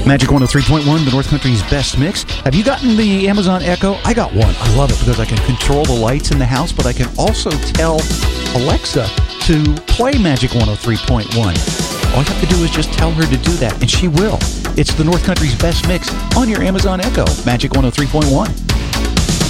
Magic 103.1, the North Country's best mix. Have you gotten the Amazon Echo? I got one. I love it because I can control the lights in the house, but I can also tell Alexa to play Magic 103.1. All you have to do is just tell her to do that, and she will. It's the North Country's best mix on your Amazon Echo, Magic 103.1.